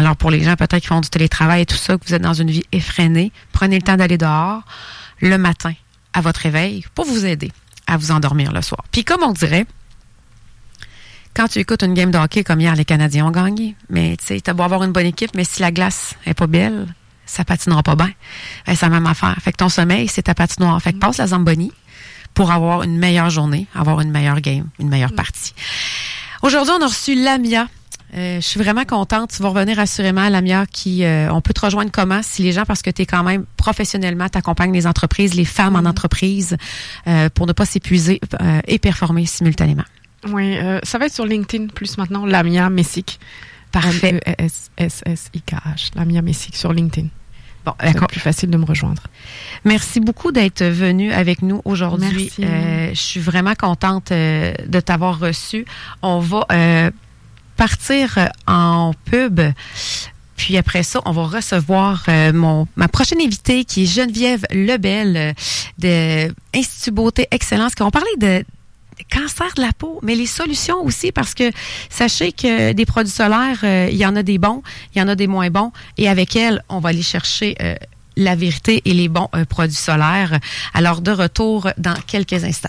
Alors, pour les gens peut-être qui font du télétravail et tout ça, que vous êtes dans une vie effrénée, prenez le temps d'aller dehors le matin à votre réveil pour vous aider à vous endormir le soir. Puis comme on dirait, quand tu écoutes une game de hockey comme hier, les Canadiens ont gagné. Mais tu sais, t'as beau avoir une bonne équipe, mais si la glace est pas belle, ça patinera pas bien. Ben, c'est la même affaire. Fait que ton sommeil, c'est ta patinoire. Fait que passe la Zamboni pour avoir une meilleure journée, avoir une meilleure game, une meilleure partie. Aujourd'hui, on a reçu Lamia. Je suis vraiment contente. Tu vas revenir assurément, Lamia, on peut te rejoindre comment si les gens, parce que tu es quand même professionnellement, t'accompagnes les entreprises, les femmes en entreprise, pour ne pas s'épuiser et performer simultanément. Oui, ça va être sur LinkedIn plus maintenant, Lamia Messick. Parfait. MESSIKH, Lamia Messick sur LinkedIn. Bon, d'accord. C'est plus facile de me rejoindre. Merci beaucoup d'être venu avec nous aujourd'hui. Je suis vraiment contente de t'avoir reçu. On va partir en pub. Puis après ça, on va recevoir ma prochaine invitée qui est Geneviève Lebel de Institut Beauté Excellence, qui vont parler de cancer de la peau, mais les solutions aussi, parce que sachez que des produits solaires, il y en a des bons, il y en a des moins bons, et avec elle, on va aller chercher la vérité et les bons produits solaires. Alors, de retour dans quelques instants.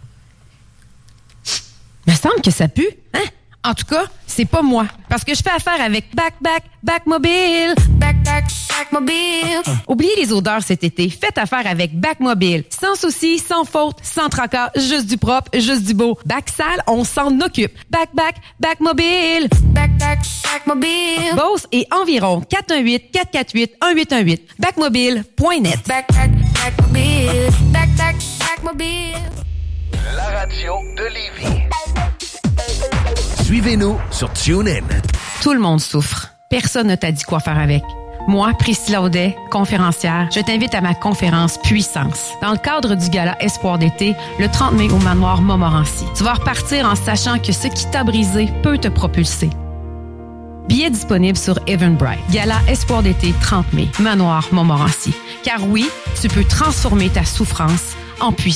Il me semble que ça pue, hein? En tout cas, c'est pas moi. Parce que je fais affaire avec Backmobile. Backmobile. Oubliez les odeurs cet été. Faites affaire avec Backmobile. Sans souci, sans faute, sans tracas, juste du propre, juste du beau. Bac sale, on s'en occupe. Backmobile. Backmobile. Beauce et environ 418-448-1818. Backmobile.net. Backmobile. Backmobile. La radio de Lévis. Suivez-nous sur TuneIn. Tout le monde souffre. Personne ne t'a dit quoi faire avec. Moi, Priscilla Audet, conférencière, je t'invite à ma conférence Puissance. Dans le cadre du gala Espoir d'été, le 30 mai au Manoir Montmorency. Tu vas repartir en sachant que ce qui t'a brisé peut te propulser. Billets disponibles sur Eventbrite. Gala Espoir d'été 30 mai, Manoir Montmorency. Car oui, tu peux transformer ta souffrance en puissance.